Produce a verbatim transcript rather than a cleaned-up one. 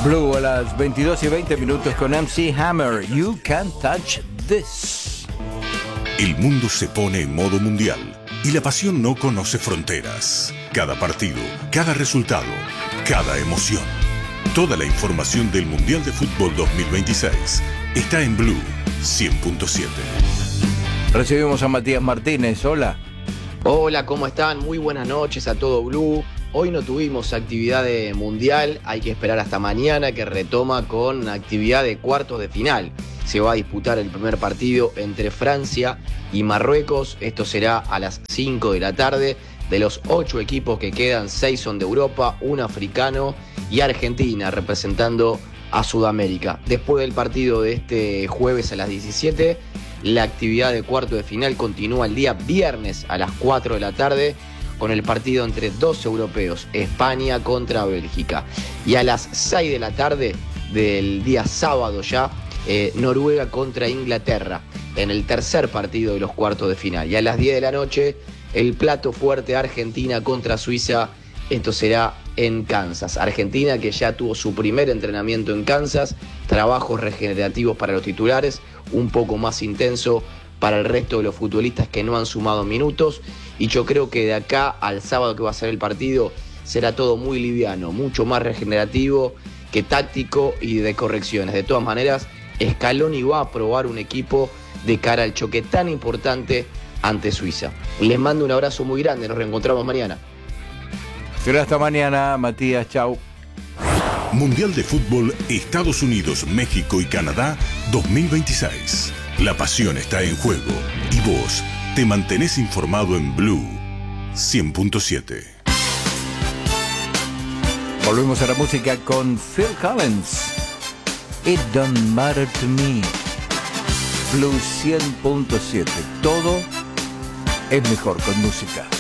Blue a las veintidós y veinte minutos con M C Hammer. You Can't Touch This. El mundo se pone en modo mundial y la pasión no conoce fronteras. Cada partido, cada resultado, cada emoción. Toda la información del Mundial de Fútbol dos mil veintiséis está en Blue cien punto siete. Recibimos a Matías Martínez. Hola. Hola, ¿cómo están? Muy buenas noches a todo Blue. Hoy no tuvimos actividad de mundial, hay que esperar hasta mañana que retoma con actividad de cuartos de final. Se va a disputar el primer partido entre Francia y Marruecos, esto será a las cinco de la tarde. De los ocho equipos que quedan, seis son de Europa, un africano y Argentina representando a Sudamérica. Después del partido de este jueves a las diecisiete, la actividad de cuartos de final continúa el día viernes a las cuatro de la tarde, con el partido entre dos europeos, España contra Bélgica. Y a las seis de la tarde del día sábado ya, eh, Noruega contra Inglaterra, en el tercer partido de los cuartos de final. Y a las diez de la noche, el plato fuerte, Argentina contra Suiza, esto será en Kansas. Argentina, que ya tuvo su primer entrenamiento en Kansas, trabajos regenerativos para los titulares, un poco más intenso para el resto de los futbolistas que no han sumado minutos, y yo creo que de acá al sábado que va a ser el partido será todo muy liviano, mucho más regenerativo que táctico y de correcciones. De todas maneras, Scaloni va a probar un equipo de cara al choque tan importante ante Suiza. Les mando un abrazo muy grande, nos reencontramos mañana. Será hasta mañana, Matías, chau. Mundial de Fútbol Estados Unidos, México y Canadá dos mil veintiséis. La pasión está en juego y vos te mantenés informado en Blue cien punto siete. Volvemos a la música con Phil Collins. It don't matter to me. Blue cien punto siete. Todo es mejor con música.